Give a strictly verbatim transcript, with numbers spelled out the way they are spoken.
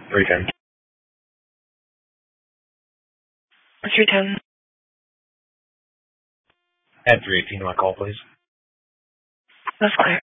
three ten. three ten. At three eighteen, my call, please. That's clear.